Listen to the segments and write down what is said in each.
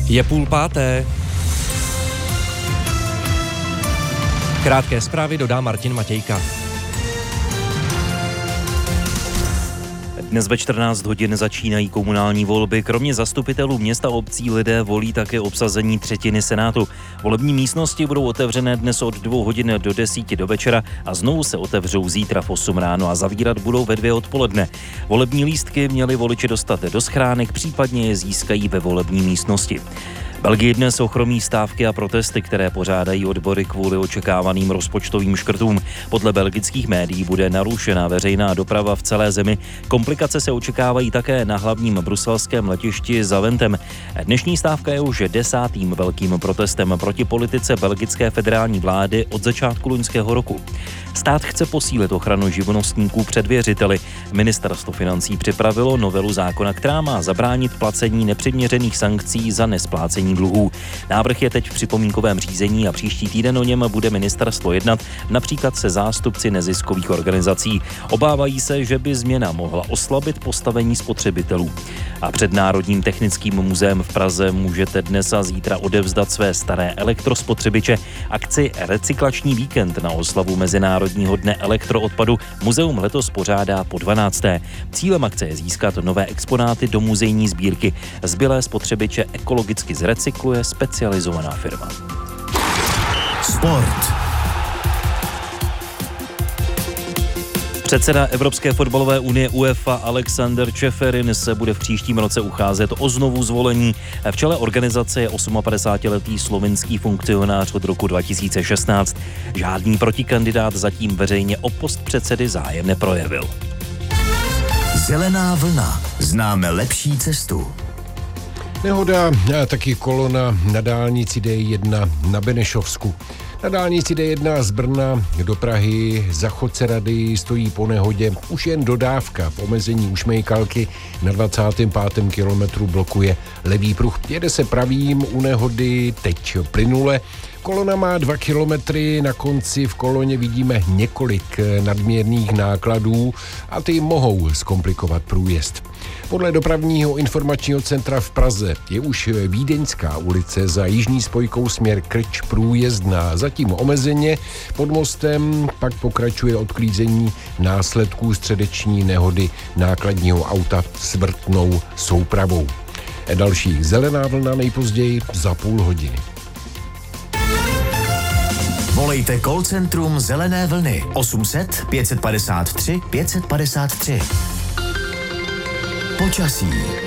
Je 4:30. Krátké zprávy dodá Martin Matějka. Dnes ve 14 hodin začínají komunální volby. Kromě zastupitelů města a obcí lidé volí také obsazení třetiny senátu. Volební místnosti budou otevřené dnes od 2 hodin do 10 do večera a znovu se otevřou zítra v 8 ráno a zavírat budou ve 2 odpoledne. Volební lístky měli voliči dostat do schránek, případně je získají ve volební místnosti. Belgii dnes ochromí stávky a protesty, které pořádají odbory kvůli očekávaným rozpočtovým škrtům. Podle belgických médií bude narušena veřejná doprava v celé zemi. Komplikace se očekávají také na hlavním bruselském letišti Zaventem. Dnešní stávka je už 10. velkým protestem proti politice belgické federální vlády od začátku loňského roku. Stát chce posílit ochranu živnostníků před věřiteli. Ministerstvo financí připravilo novelu zákona, která má zabránit placení nepřiměřených sankcí za nesplácení dluhů. Návrh je teď v připomínkovém řízení a příští týden o něm bude ministerstvo jednat například se zástupci neziskových organizací. Obávají se, že by změna mohla oslabit postavení spotřebitelů. A před Národním technickým muzeem v Praze můžete dnes a zítra odevzdat své staré elektrospotřebiče. Akci Recyklační víkend na oslavu Mezinárodního dne elektroodpadu muzeum letos pořádá po 12. Cílem akce je získat nové exponáty do muzejní sbírky. Zbylé spotřebiče ekologicky zrecykluje specializovaná firma. Sport. Předseda Evropské fotbalové unie UEFA Alexander Čeferin se bude v příštím roce ucházet o znovu zvolení. V čele organizace je 58letý slovinský funkcionář od roku 2016. Žádný protikandidát zatím veřejně o post předsedy zájem neprojevil. Zelená vlna. Známe lepší cestu. Nehoda a taky kolona na dálnici D1 na Benešovsku. Na dálnici D1 z Brna do Prahy za Chodce Rady stojí po nehodě už jen dodávka. V omezení u Šmejkalky na 25. kilometru blokuje levý pruh. Jede se pravým u nehody teď plynule. Kolona má 2 kilometry, na konci v koloně vidíme několik nadměrných nákladů a ty mohou zkomplikovat průjezd. Podle dopravního informačního centra v Praze je už Vídeňská ulice za jižní spojkou směr Krč průjezdná. Zatím omezeně, pod mostem pak pokračuje odklízení následků středeční nehody nákladního auta s vrtnou soupravou. Další zelená vlna nejpozději za půl hodiny. Volejte call centrum Zelené vlny 800 553 553. Počasí.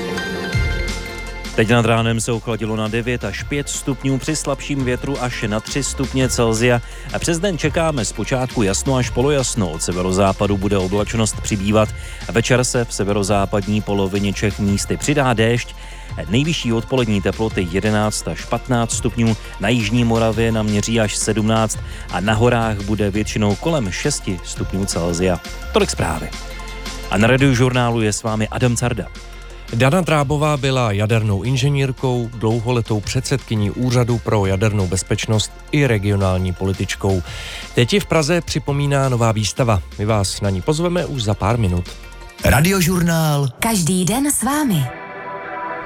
Teď nad ránem se ochladilo na 9 až 5 stupňů, při slabším větru až na 3 stupně Celsia. A přes den čekáme zpočátku jasno až polojasno, od severozápadu bude oblačnost přibývat. Večer se v severozápadní polovině Čech místy přidá déšť. Nejvyšší odpolední teploty 11 až 15 stupňů, na jižní Moravě naměří až 17 a na horách bude většinou kolem 6 stupňů Celsia. Tolik zprávy. A na Radiožurnálu je s vámi Adam Carda. Dana Drábová byla jadernou inženýrkou, dlouholetou předsedkyní Úřadu pro jadernou bezpečnost i regionální političkou. Teď ji v Praze připomíná nová výstava. My vás na ní pozveme už za pár minut. Radiožurnál. Každý den s vámi.